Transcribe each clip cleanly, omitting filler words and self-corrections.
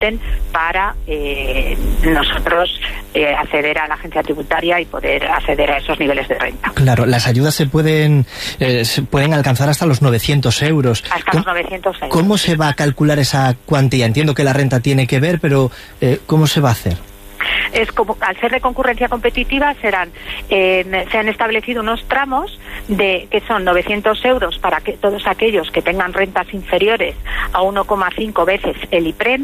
opten para nosotros acceder a la agencia tributaria y poder acceder a esos niveles de renta. Claro, las ayudas se pueden alcanzar hasta los 900 euros. Hasta los 900 euros. ¿Cómo se va a calcular esa cuantía? Entiendo que la renta tiene que ver, pero ¿cómo se va a hacer? Es como, al ser de concurrencia competitiva, se han establecido unos tramos que son 900 euros para todos aquellos que tengan rentas inferiores a 1,5 veces el IPREM.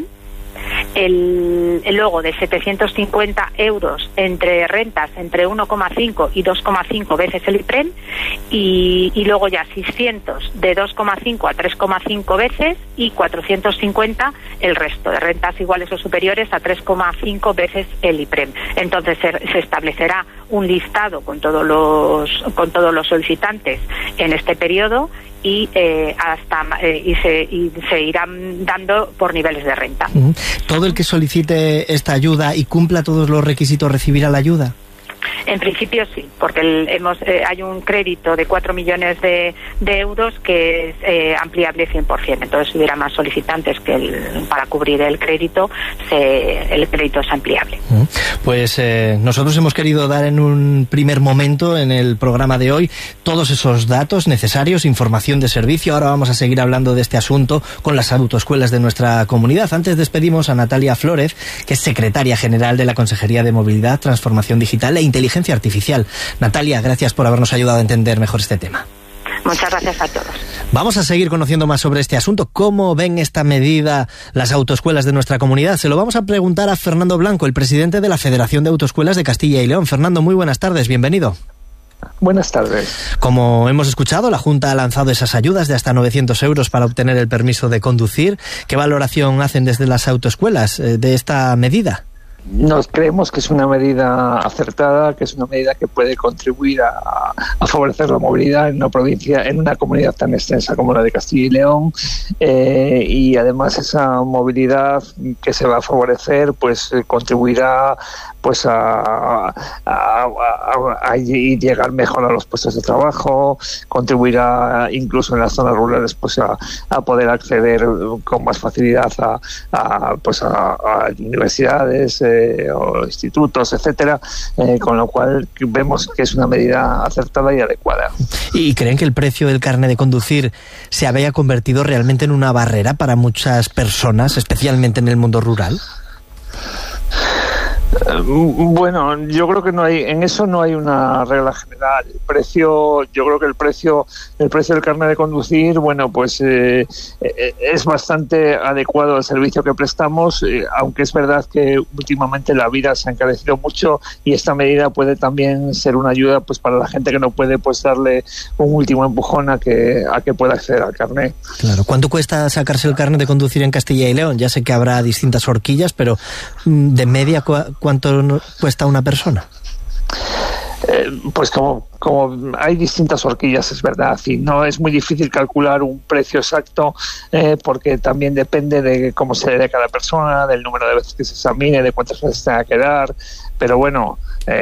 Luego de 750 euros entre rentas entre 1,5 y 2,5 veces el IPREM, y luego ya 600 de 2,5 a 3,5 veces, y 450 el resto de rentas iguales o superiores a 3,5 veces el IPREM. Entonces se establecerá un listado con todos los solicitantes en este periodo, y se irán dando por niveles de renta. ¿Todo el que solicite esta ayuda y cumpla todos los requisitos recibirá la ayuda? En principio sí, porque hay un crédito de 4 millones de euros que es ampliable 100%. Entonces, si hubiera más solicitantes para cubrir el crédito es ampliable. Pues nosotros hemos querido dar en un primer momento en el programa de hoy todos esos datos necesarios, información de servicio. Ahora vamos a seguir hablando de este asunto con las autoescuelas de nuestra comunidad. Antes despedimos a Natalia Flórez, que es secretaria general de la Consejería de Movilidad, Transformación Digital e Inteligencia Artificial. Natalia, gracias por habernos ayudado a entender mejor este tema. Muchas gracias a todos. Vamos a seguir conociendo más sobre este asunto. ¿Cómo ven esta medida las autoescuelas de nuestra comunidad? Se lo vamos a preguntar a Fernando Blanco, el presidente de la Federación de Autoescuelas de Castilla y León. Fernando, muy buenas tardes, bienvenido. Buenas tardes. Como hemos escuchado, la Junta ha lanzado esas ayudas de hasta 900 euros para obtener el permiso de conducir. ¿Qué valoración hacen desde las autoescuelas de esta medida? Nos creemos que es una medida acertada, que es una medida que puede contribuir a favorecer la movilidad en una provincia, en una comunidad tan extensa como la de Castilla y León, y además esa movilidad que se va a favorecer pues contribuirá pues a llegar mejor a los puestos de trabajo, contribuirá incluso en las zonas rurales pues a poder acceder con más facilidad a universidades o institutos, etcétera, con lo cual vemos que es una medida acertada y adecuada. ¿Y creen que el precio del carnet de conducir se había convertido realmente en una barrera para muchas personas, especialmente en el mundo rural? Bueno, yo creo que en eso no hay una regla general. Yo creo que el precio del carnet de conducir, bueno, pues es bastante adecuado al servicio que prestamos, aunque es verdad que últimamente la vida se ha encarecido mucho y esta medida puede también ser una ayuda pues para la gente que no puede pues darle un último empujón a que pueda acceder al carnet. Claro. ¿Cuánto cuesta sacarse el carnet de conducir en Castilla y León? Ya sé que habrá distintas horquillas, pero de media, ¿cuánto cuesta una persona? Pues como hay distintas horquillas, es verdad, y no es muy difícil calcular un precio exacto, porque también depende de cómo se dé cada persona, del número de veces que se examine, de cuántas veces tenga que dar, pero bueno,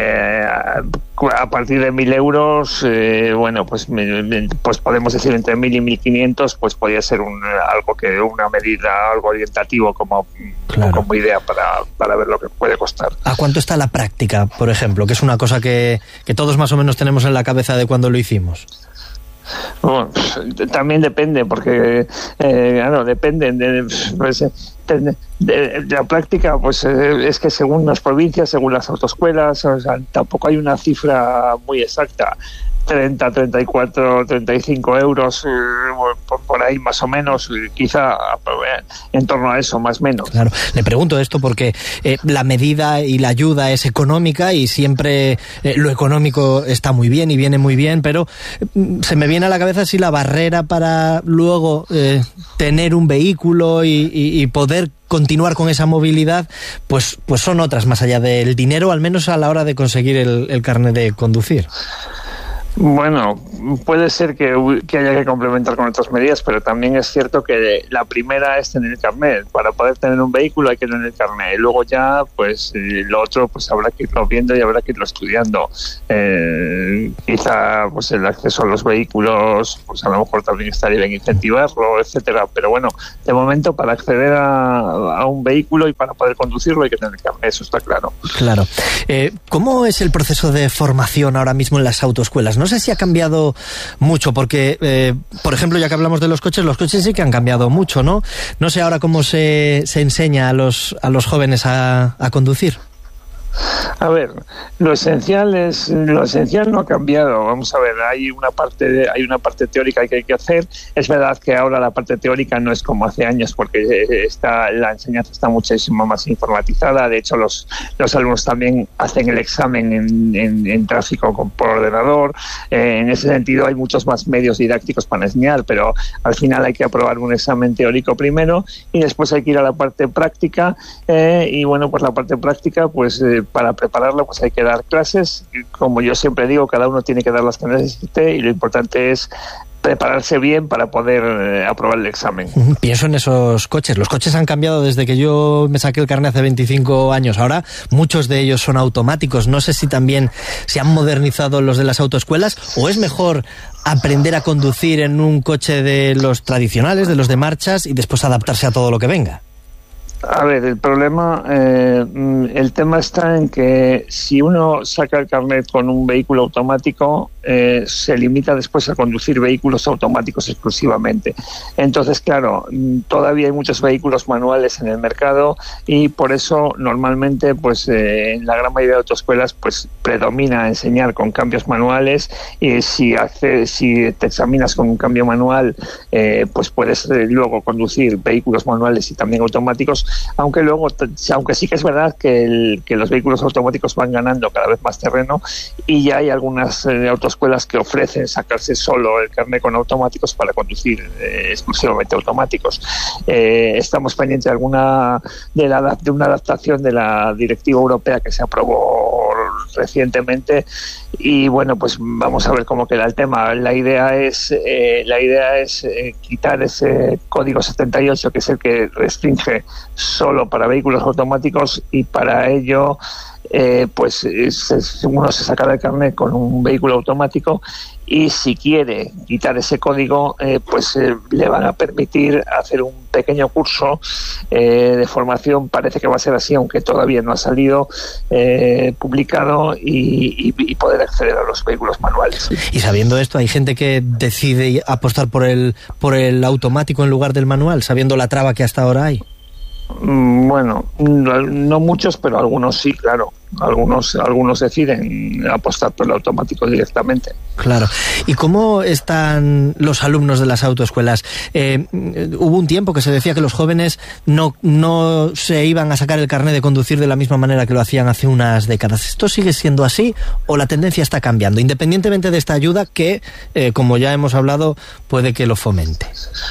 a partir de 1.000 euros, bueno, pues podemos decir entre 1.000 y 1.500, pues podría ser una medida, algo orientativo como idea para ver lo que puede costar. ¿A cuánto está la práctica, por ejemplo? Que es una cosa que todos más o menos tenemos en la cabeza de cuando lo hicimos. Bueno, también depende, porque depende de la práctica, pues es que según las provincias, según las autoescuelas, o sea, tampoco hay una cifra muy exacta. 30, 34, 35 euros, por ahí más o menos, quizá en torno a eso, más o menos. Claro, le pregunto esto porque la medida y la ayuda es económica y siempre lo económico está muy bien y viene muy bien, pero se me viene a la cabeza si la barrera para luego tener un vehículo y poder continuar con esa movilidad, pues son otras más allá del dinero, al menos a la hora de conseguir el carnet de conducir. Bueno, puede ser que haya que complementar con otras medidas, pero también es cierto que la primera es tener el carnet. Para poder tener un vehículo hay que tener el carnet. Y luego ya, pues lo otro, pues habrá que irlo viendo y habrá que irlo estudiando. Quizá, pues el acceso a los vehículos, pues a lo mejor también estaría bien incentivarlo, etcétera. Pero bueno, de momento para acceder a un vehículo y para poder conducirlo hay que tener el carnet, eso está claro. Claro. ¿Cómo es el proceso de formación ahora mismo en las autoescuelas? No sé si ha cambiado mucho, porque, por ejemplo, ya que hablamos de los coches sí que han cambiado mucho, ¿no? No sé ahora cómo se enseña a los jóvenes a conducir. A ver, lo esencial no ha cambiado. Vamos a ver, hay una parte teórica que hay que hacer. Es verdad que ahora la parte teórica no es como hace años, porque la enseñanza está muchísimo más informatizada. De hecho, los alumnos también hacen el examen en tráfico por ordenador. En ese sentido hay muchos más medios didácticos para enseñar, pero al final hay que aprobar un examen teórico primero y después hay que ir a la parte práctica. Y bueno, pues la parte práctica, pues para prepararlo, pues hay que dar clases. Como yo siempre digo, cada uno tiene que dar las que necesite y lo importante es prepararse bien para poder aprobar el examen. Pienso en esos coches. Los coches han cambiado desde que yo me saqué el carnet hace 25 años. Ahora muchos de ellos son automáticos. No sé si también se han modernizado los de las autoescuelas o es mejor aprender a conducir en un coche de los tradicionales, de los de marchas y después adaptarse a todo lo que venga. A ver, el tema está en que si uno saca el carnet con un vehículo automático, se limita después a conducir vehículos automáticos exclusivamente. Entonces, claro, todavía hay muchos vehículos manuales en el mercado y por eso normalmente, pues en la gran mayoría de autoescuelas, pues predomina enseñar con cambios manuales y si te examinas con un cambio manual, pues puedes luego conducir vehículos manuales y también automáticos. Aunque sí que es verdad que los vehículos automáticos van ganando cada vez más terreno y ya hay algunas autoescuelas que ofrecen sacarse solo el carnet con automáticos para conducir exclusivamente automáticos. Estamos pendientes de una adaptación de la directiva europea que se aprobó recientemente y bueno, pues vamos a ver cómo queda el tema. La idea es quitar ese código 78 que es el que restringe solo para vehículos automáticos y para ello uno se sacará el carnet con un vehículo automático y si quiere quitar ese código le van a permitir hacer un pequeño curso de formación, parece que va a ser así aunque todavía no ha salido publicado y poder acceder a los vehículos manuales. Y sabiendo esto, hay gente que decide apostar por el automático en lugar del manual, sabiendo la traba que hasta ahora hay. Bueno, no muchos, pero algunos sí, claro. Algunos deciden apostar por el automático directamente. Claro. ¿Y cómo están los alumnos de las autoescuelas? Hubo un tiempo que se decía que los jóvenes no se iban a sacar el carnet de conducir de la misma manera que lo hacían hace unas décadas. ¿Esto sigue siendo así o la tendencia está cambiando? Independientemente de esta ayuda que, como ya hemos hablado, puede que lo fomente.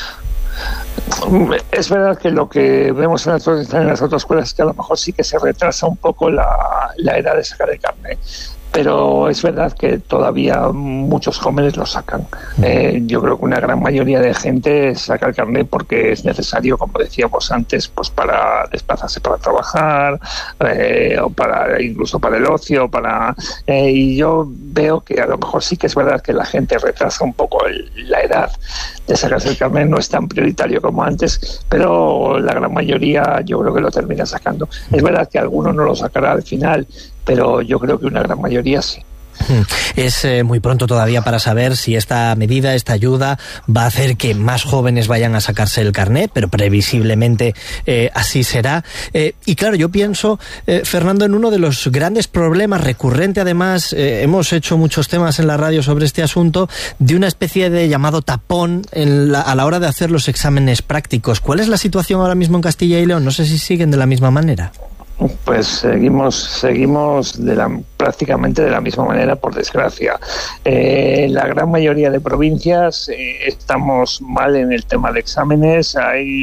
Es verdad que lo que vemos en las autoescuelas es que a lo mejor sí que se retrasa un poco la edad de sacar el carnet, pero es verdad que todavía muchos jóvenes lo sacan. Yo creo que una gran mayoría de gente saca el carnet porque es necesario, como decíamos antes, pues para desplazarse para trabajar o incluso para el ocio, y yo veo que a lo mejor sí que es verdad que la gente retrasa un poco la edad de sacarse el carnet, no es tan prioritario como antes, pero la gran mayoría yo creo que lo termina sacando. Es verdad que alguno no lo sacará al final, pero yo creo que una gran mayoría sí. Es muy pronto todavía para saber si esta medida, esta ayuda va a hacer que más jóvenes vayan a sacarse el carnet, pero previsiblemente así será. Y claro, yo pienso, Fernando, en uno de los grandes problemas recurrente, además, hemos hecho muchos temas en la radio sobre este asunto, de una especie de llamado tapón a la hora de hacer los exámenes prácticos. ¿Cuál es la situación ahora mismo en Castilla y León? No sé si siguen de la misma manera. Pues seguimos prácticamente de la misma manera, por desgracia. La gran mayoría de provincias estamos mal en el tema de exámenes. Hay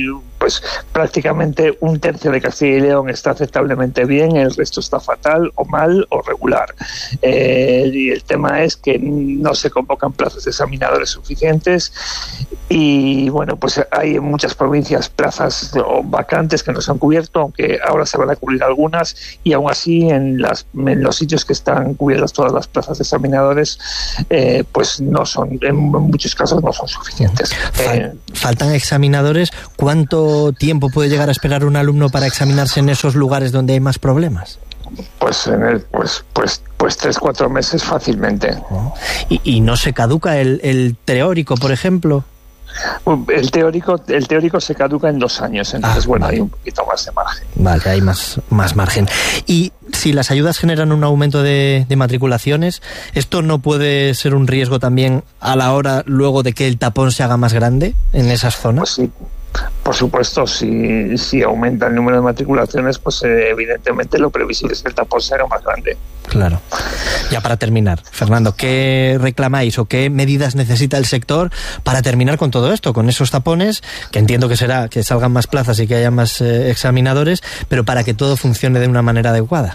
pues prácticamente un tercio de Castilla y León está aceptablemente bien, el resto está fatal o mal o regular. Y el tema es que no se convocan plazas de examinadores suficientes y bueno, pues hay en muchas provincias plazas vacantes que no se han cubierto, aunque ahora se van a cubrir algunas, y aún así en los sitios que están cubiertas todas las plazas de examinadores, pues no son, en muchos casos no son suficientes. Faltan examinadores. ¿Cuánto tiempo puede llegar a esperar un alumno para examinarse en esos lugares donde hay más problemas? Pues 3-4 meses fácilmente. ¿Y no se caduca el teórico, por ejemplo? El teórico se caduca en 2 años, entonces bueno, hay un poquito más de margen. Vale, hay más margen. Y si las ayudas generan un aumento de matriculaciones, ¿esto no puede ser un riesgo también a la hora luego de que el tapón se haga más grande en esas zonas? Pues sí. Por supuesto, si aumenta el número de matriculaciones, pues evidentemente lo previsible es que el tapón sea más grande. Claro. Ya para terminar, Fernando, ¿qué reclamáis o qué medidas necesita el sector para terminar con todo esto, con esos tapones, que entiendo que será que salgan más plazas y que haya más examinadores, pero para que todo funcione de una manera adecuada?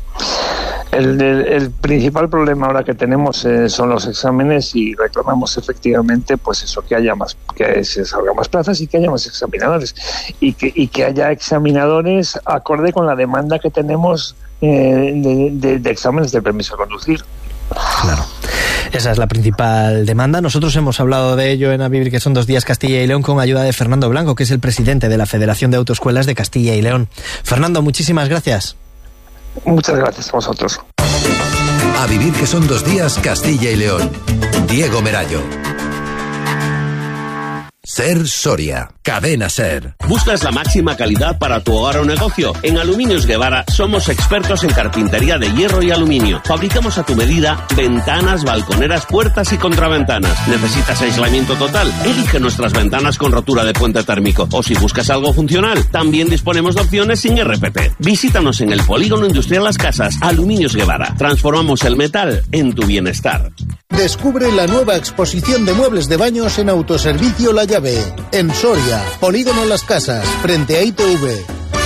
El principal problema ahora que tenemos son los exámenes, y reclamamos efectivamente pues eso, que se salgan más plazas y que haya más examinadores, y que haya examinadores acorde con la demanda que tenemos de exámenes de permiso de conducir. Claro. Esa es la principal demanda. Nosotros hemos hablado de ello en A Vivir que son 2 días Castilla y León con ayuda de Fernando Blanco, que es el presidente de la Federación de Autoescuelas de Castilla y León. Fernando, muchísimas gracias. Muchas gracias a vosotros. A Vivir que son 2 días Castilla y León. Diego Merayo. Ser Soria, cadena Ser. ¿Buscas la máxima calidad para tu hogar o negocio? En Aluminios Guevara somos expertos en carpintería de hierro y aluminio. Fabricamos a tu medida ventanas, balconeras, puertas y contraventanas. ¿Necesitas aislamiento total? Elige nuestras ventanas con rotura de puente térmico. O si buscas algo funcional, también disponemos de opciones sin RPT. Visítanos en el Polígono Industrial Las Casas, Aluminios Guevara. Transformamos el metal en tu bienestar. Descubre la nueva exposición de muebles de baños en Autoservicio La Llave, en Soria, Polígono Las Casas, frente a ITV.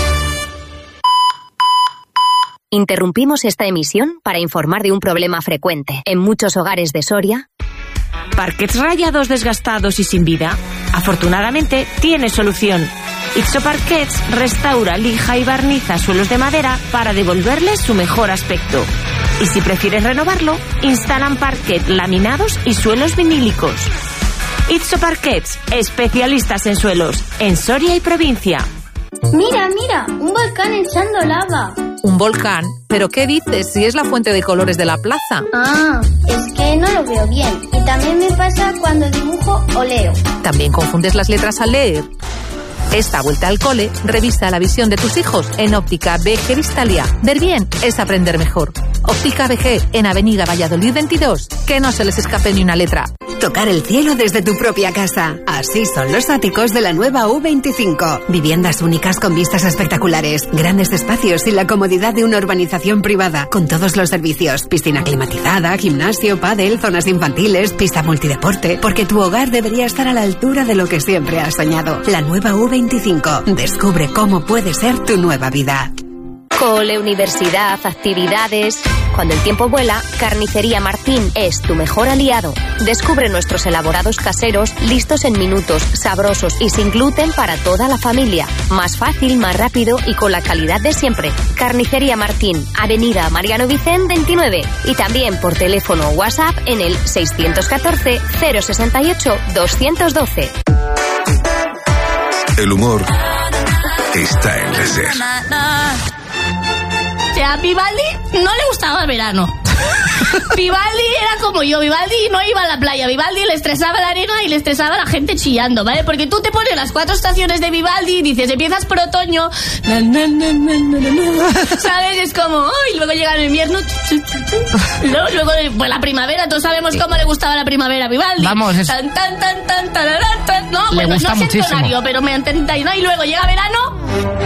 Interrumpimos esta emisión para informar de un problema frecuente en muchos hogares de Soria. ¿Parquets rayados, desgastados y sin vida? Afortunadamente, tiene solución. Itzo Parquets restaura, lija y barniza suelos de madera para devolverles su mejor aspecto. Y si prefieres renovarlo, instalan parquet, laminados y suelos vinílicos. Itzo Parquets, especialistas en suelos, en Soria y provincia. Mira, un volcán echando lava. ¿Un volcán? ¿Pero qué dices? Si es la fuente de colores de la plaza. Ah, es que no lo veo bien. Y también me pasa cuando dibujo o leo. ¿También confundes las letras al leer? Esta vuelta al cole, revisa la visión de tus hijos en Óptica BG Cristalia. Ver bien es aprender mejor. Óptica BG, en Avenida Valladolid 22. Que no se les escape ni una letra. Tocar el cielo desde tu propia casa. Así son los áticos de la nueva U25. Viviendas únicas con vistas espectaculares, grandes espacios y la comodidad de una urbanización privada, con todos los servicios. Piscina climatizada, gimnasio, pádel, zonas infantiles, pista multideporte. Porque tu hogar debería estar a la altura de lo que siempre has soñado. La nueva U25. Descubre cómo puede ser tu nueva vida. Cole, universidad, actividades. Cuando el tiempo vuela, Carnicería Martín es tu mejor aliado. Descubre nuestros elaborados caseros, listos en minutos, sabrosos y sin gluten para toda la familia. Más fácil, más rápido y con la calidad de siempre. Carnicería Martín, Avenida Mariano Vicén 29. Y también por teléfono o WhatsApp en el 614 068 212. El humor está en la Ser. O sea, a Vivaldi no le gustaba el verano. Vivaldi era como yo. Vivaldi no iba a la playa. Vivaldi le estresaba la arena y le estresaba la gente chillando, ¿vale? Porque tú te pones las 4 estaciones de Vivaldi y dices, empiezas por otoño, ¿sabes? Es como, y luego llega el invierno, luego pues la primavera. Todos sabemos cómo le gustaba la primavera a Vivaldi. Vamos, es... tan, tan, tan, tan, tan, tan, tan. No, le bueno, gusta no sé muchísimo. Tonario, pero me entendáis, ¿no? Y luego llega verano